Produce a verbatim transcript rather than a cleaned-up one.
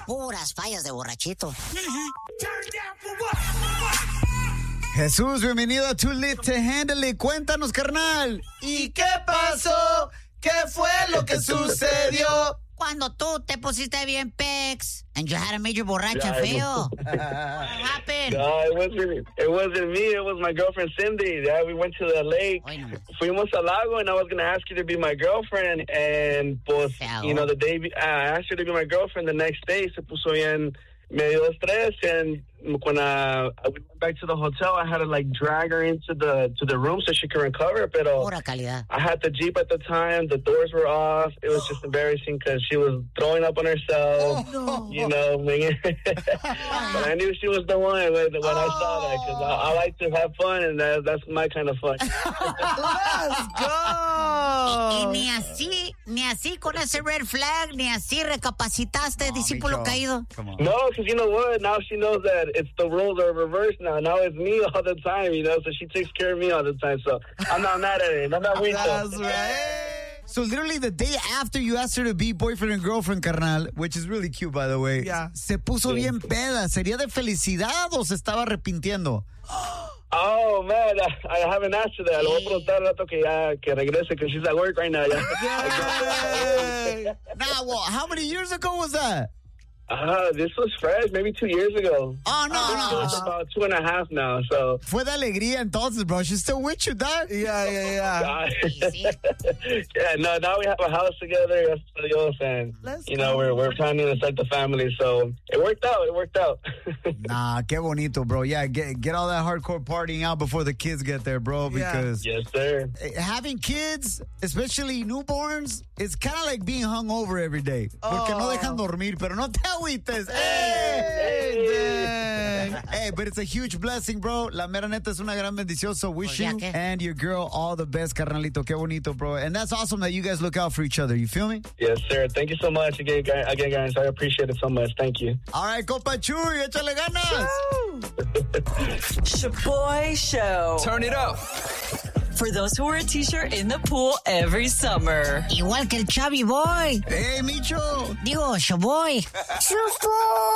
Puras fallas de borrachito. Jesús, bienvenido a Too Lit to Handle It. Cuéntanos, carnal. ¿Y qué pasó? ¿Qué fue lo que sucedió? Cuando tú te pusiste bien pex and you had a major borracha Yeah, feo. What happened? No, it wasn't. It wasn't me. It was my girlfriend Cindy. Yeah, we went to the lake. Oy, no. Fuimos al lago, and I was gonna ask you to be my girlfriend. And pues, Feo. you know, the day be- I asked her to be my girlfriend. The next day, se puso bien medio estrés, and when uh, I went back to the hotel, I had to like drag her into the to the room so she could recover. Pero Pura calidad. I had the Jeep at the time. The doors were off. It was just embarrassing because she was throwing up on herself. No. You know, but I knew she was the one when, when I saw that because I, I like to have fun, and that, that's my kind of fun. Let's Y go. ni así, ni así con ese red flag, ni así recapacitaste, discípulo Micho. caído. Come on. No, because you know what? Now she knows that it's the roles are reversed now. Now it's me all the time, you know, so she takes care of me all the time. So I'm not mad at it. I'm not weak. That's right. So literally the day after you asked her to be boyfriend and girlfriend, carnal, which is really cute, by the way, Yeah. se puso bien peda. ¿Sería de felicidad o se estaba arrepintiendo? Oh, man, I, I haven't asked her that. Le voy a preguntar al rato que ya que regrese because she's at work right now. Yeah. Yay! Nah, well, how many years ago was that? Uh, this was fresh, maybe two years ago. Oh, no, It's no. about two and a half now, so. Fue de alegría entonces, bro. She's still with you, dog. Yeah, yeah, yeah. yeah, no, now we have a house together, gracias a Dios, and, Let's you know, go. we're we're planning to start the family, so it worked out, it worked out. Nah, qué bonito, bro. Yeah, get get all that hardcore partying out before the kids get there, bro, Yeah. because Yes, sir. having kids, especially newborns, it's kind of like being hungover every day. Porque no Oh. dejan dormir, pero no te agüites. Hey, dang. Hey, but it's a huge blessing, bro. La mera neta es una gran bendición. So wish ya you que. and your girl all the best, carnalito. Qué bonito, bro. And that's awesome that you guys look out for each other. You feel me? Yes, sir. Thank you so much again, guys. Again, guys. I appreciate it so much. Thank you. All right, compa Chuy, échale ganas. Shaboy Show. Turn it up. For those who wear a t-shirt in the pool every summer. Igual que el Chubby Boy. Hey, Micho. Digo, Shaboy.